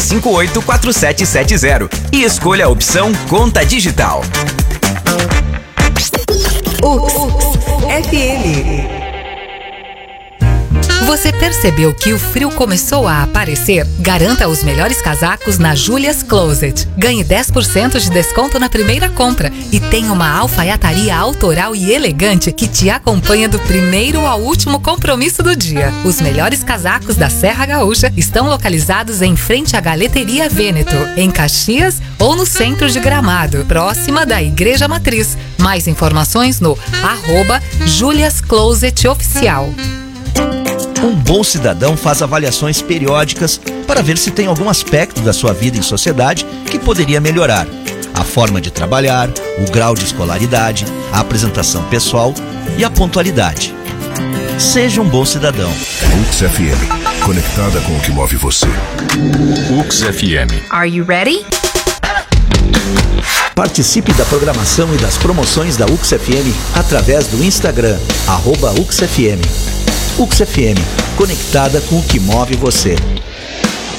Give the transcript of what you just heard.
3658-4770 e escolha a opção Conta Digital. UX FM. Você percebeu que o frio começou a aparecer? Garanta os melhores casacos na Julia's Closet. Ganhe 10% de desconto na primeira compra e tenha uma alfaiataria autoral e elegante que te acompanha do primeiro ao último compromisso do dia. Os melhores casacos da Serra Gaúcha estão localizados em frente à Galeteria Vêneto, em Caxias ou no centro de Gramado, próxima da Igreja Matriz. Mais informações no @Julia's Closet Oficial. Um bom cidadão faz avaliações periódicas para ver se tem algum aspecto da sua vida em sociedade que poderia melhorar. A forma de trabalhar, o grau de escolaridade, a apresentação pessoal e a pontualidade. Seja um bom cidadão. UX FM, conectada com o que move você. UX FM. Are you ready? Participe da programação e das promoções da UX FM através do Instagram, @UXFM. UX FM, conectada com o que move você.